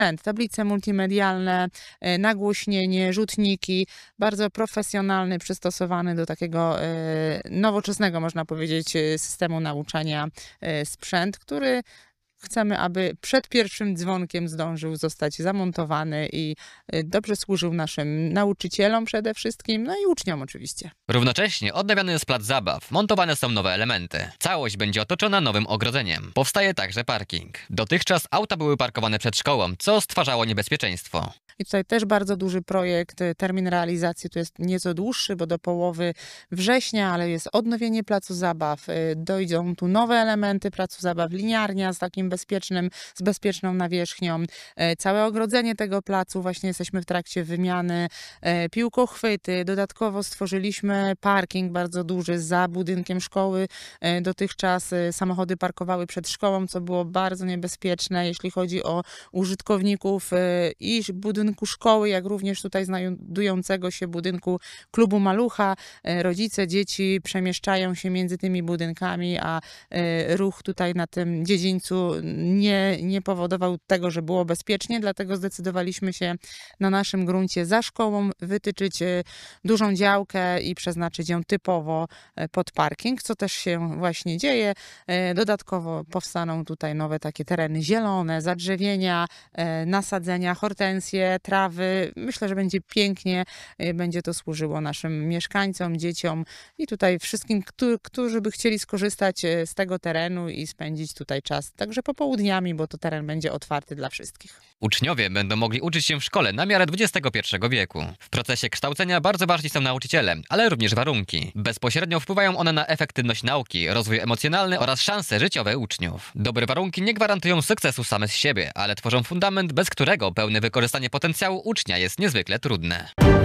tablice multimedialne, nagłośnienie, rzutniki, bardzo profesjonalny, przystosowany do takiego nowoczesnego, można powiedzieć, systemu nauczania sprzęt, który chcemy, aby przed pierwszym dzwonkiem zdążył zostać zamontowany i dobrze służył naszym nauczycielom przede wszystkim, no i uczniom oczywiście. Równocześnie odnawiany jest plac zabaw, montowane są nowe elementy. Całość będzie otoczona nowym ogrodzeniem. Powstaje także parking. Dotychczas auta były parkowane przed szkołą, co stwarzało niebezpieczeństwo. I tutaj też bardzo duży projekt, termin realizacji tu jest nieco dłuższy, bo do połowy września, ale jest odnowienie placu zabaw, dojdą tu nowe elementy placu zabaw, liniarnia z takim z bezpieczną nawierzchnią, całe ogrodzenie tego placu, właśnie jesteśmy w trakcie wymiany, piłkochwyty, dodatkowo stworzyliśmy parking bardzo duży za budynkiem szkoły, dotychczas samochody parkowały przed szkołą, co było bardzo niebezpieczne, jeśli chodzi o użytkowników i budynku szkoły, jak również tutaj znajdującego się budynku klubu Malucha. Rodzice dzieci przemieszczają się między tymi budynkami, a ruch tutaj na tym dziedzińcu nie powodował tego, że było bezpiecznie, dlatego zdecydowaliśmy się na naszym gruncie za szkołą wytyczyć dużą działkę i przeznaczyć ją typowo pod parking, co też się właśnie dzieje. Dodatkowo powstaną tutaj nowe takie tereny zielone, zadrzewienia, nasadzenia, hortensje, trawy. Myślę, że będzie pięknie, będzie to służyło naszym mieszkańcom, dzieciom i tutaj wszystkim, którzy by chcieli skorzystać z tego terenu i spędzić tutaj czas. Także popołudniami, bo to teren będzie otwarty dla wszystkich. Uczniowie będą mogli uczyć się w szkole na miarę XXI wieku. W procesie kształcenia bardzo ważni są nauczyciele, ale również warunki. Bezpośrednio wpływają one na efektywność nauki, rozwój emocjonalny oraz szanse życiowe uczniów. Dobre warunki nie gwarantują sukcesu same z siebie, ale tworzą fundament, bez którego pełne wykorzystanie potencjału ucznia jest niezwykle trudne.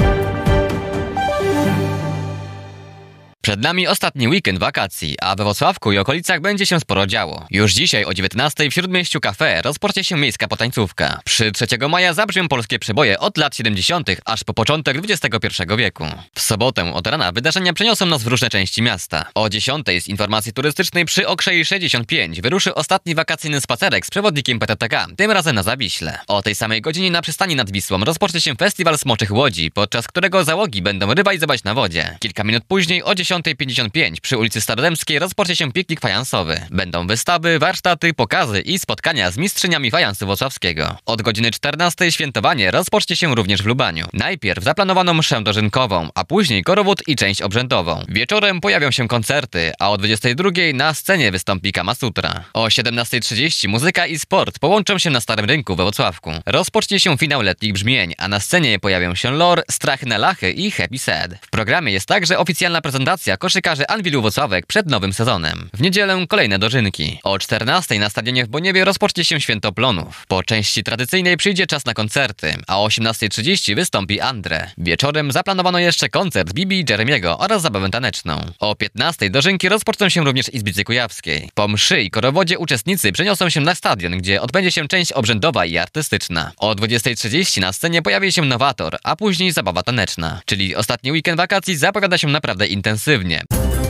Przed nami ostatni weekend wakacji, a we Włocławku i okolicach będzie się sporo działo. Już dzisiaj o 19:00 w Śródmieściu Cafe rozpocznie się miejska potańcówka. Przy 3 maja zabrzmią polskie przeboje od lat 70. aż po początek XXI wieku. W sobotę od rana wydarzenia przeniosą nas w różne części miasta. O 10:00 z informacji turystycznej przy Okrzei 65 wyruszy ostatni wakacyjny spacerek z przewodnikiem PTTK, tym razem na Zawiśle. O tej samej godzinie na przystani nad Wisłą rozpocznie się festiwal smoczych łodzi, podczas którego załogi będą rywalizować na wodzie. Kilka minut później o 10:55 przy ulicy Starodębskiej rozpocznie się piknik fajansowy. Będą wystawy, warsztaty, pokazy i spotkania z mistrzyniami fajansu włocławskiego. Od godziny 14:00 świętowanie rozpocznie się również w Lubaniu. Najpierw zaplanowano mszę dożynkową, a później korowód i część obrzędową. Wieczorem pojawią się koncerty, a o 22:00 na scenie wystąpi Kama Sutra. O 17:30 muzyka i sport połączą się na Starym Rynku we Włocławku. Rozpocznie się finał letnich brzmień, a na scenie pojawią się Lor, Strachy na Lachy i Happy Sad. W programie jest także oficjalna prezentacja koszykarzy Anwilu Włocławek przed nowym sezonem. W niedzielę kolejne dożynki. O 14:00 na stadionie w Boniewie rozpocznie się Święto Plonów. Po części tradycyjnej przyjdzie czas na koncerty, a o 18:30 wystąpi Andre. Wieczorem zaplanowano jeszcze koncert Bibi i Jeremiego oraz zabawę taneczną. O 15:00 dożynki rozpoczną się również w Izbicy Kujawskiej. Po mszy i korowodzie uczestnicy przeniosą się na stadion, gdzie odbędzie się część obrzędowa i artystyczna. O 20:30 na scenie pojawi się Nowator, a później zabawa taneczna. Czyli ostatni weekend wakacji zapowiada się naprawdę intensywnie.